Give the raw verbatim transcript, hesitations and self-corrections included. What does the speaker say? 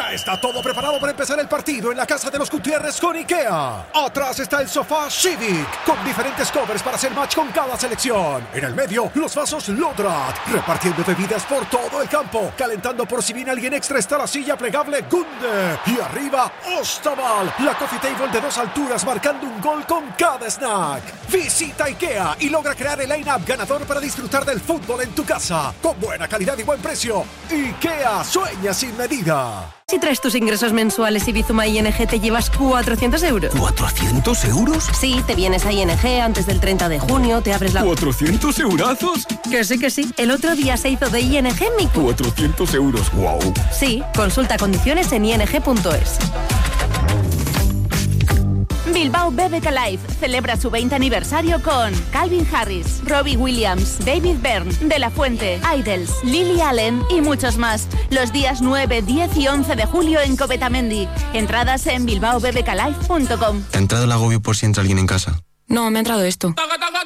Ya está todo preparado para empezar el partido en la casa de los Gutiérrez con IKEA. Atrás está el sofá Civic, con diferentes covers para hacer match con cada selección. En el medio, los vasos Lodrat, repartiendo bebidas por todo el campo. Calentando por si viene alguien extra está la silla plegable Gunde. Y arriba, Ostaval, la coffee table de dos alturas marcando un gol con cada snack. Visita IKEA y logra crear el line-up ganador para disfrutar del fútbol en tu casa. Con buena calidad y buen precio. IKEA, sueña sin medida. Si traes tus ingresos mensuales y Bizuma I N G te llevas cuatrocientos euros. ¿cuatrocientos euros? Sí, te vienes a I N G antes del treinta de junio, te abres la... ¿cuatrocientos eurazos? Que sí, que sí. El otro día se hizo de I N G mi... cuatrocientos euros, wow. Sí, consulta condiciones en i n g punto es. Bilbao B B K Live celebra su veinte aniversario con Calvin Harris, Robbie Williams, David Byrne, De La Fuente, Idols, Lily Allen y muchos más. Los días nueve, diez y once de julio en Covetamendi. Entradas en bilbao b b k live punto com. ¿Te ha entrado el agobio por si entra alguien en casa? No, me ha entrado esto.